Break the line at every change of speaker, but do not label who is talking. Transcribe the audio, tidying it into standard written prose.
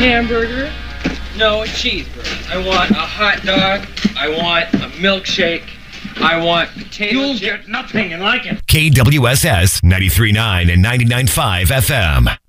hamburger. No, a cheeseburger. I want a hot dog. I want a milkshake. I want potato
You'll
chips.
get nothing like it.
KWSS 93.9 and 99.5 FM.